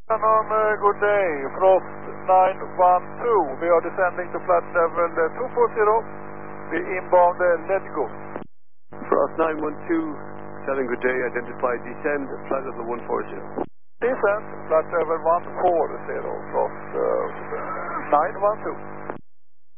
Good day, Frost 912. We are descending to flight level 240. We inbound Let's Go. Frost 912, telling good day, identify descend, flight level 140. Descend, flight level 140, Frost 912.